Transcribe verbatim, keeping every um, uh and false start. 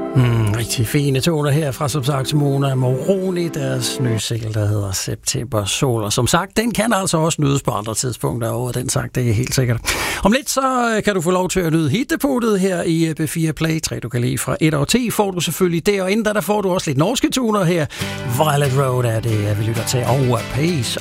Mm, rigtig fine toner her fra, som sagt, Mona Moroni, deres nye single, der hedder September Sol. Og som sagt, den kan altså også nydes på andre tidspunkter over den sagt, det er helt sikkert. Om lidt så kan du få lov til at nyde hitdepotet her i B fire Play. Tre du kan lide fra et og ti får du selvfølgelig det, og inden der, der får du også lidt norske toner her. Violet Road er det, vi lytter til, og Pace